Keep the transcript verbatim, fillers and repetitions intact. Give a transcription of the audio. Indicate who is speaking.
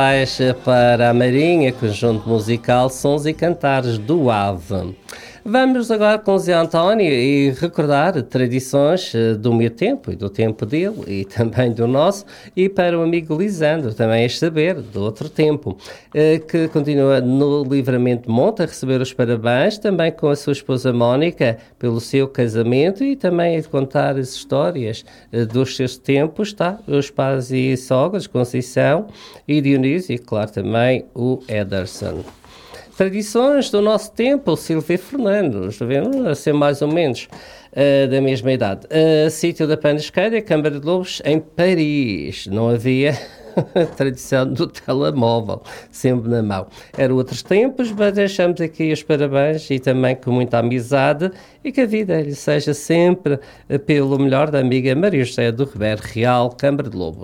Speaker 1: Para a Marinha, conjunto musical Sons e Cantares do Ave. Vamos agora com o Zé António e recordar tradições do meu tempo e do tempo dele e também do nosso, e para o amigo Lisandro também é saber do outro tempo, que continua no Livramento de Monte a receber os parabéns, também com a sua esposa Mónica pelo seu casamento, e também a contar as histórias dos seus tempos, tá? Os pais e sogras, Conceição e Dionísio, e claro também o Ederson. Tradições do nosso tempo, Silvia Fernandes, devemos a ser mais ou menos uh, da mesma idade. Uh, sítio da Panisqueira, Câmara de Lobos, em Paris. Não havia a tradição do telemóvel, sempre na mão. Eram outros tempos, mas deixamos aqui os parabéns e também com muita amizade, e que a vida lhe seja sempre pelo melhor da amiga Maria José do Ribeiro Real, Câmara de Lobos.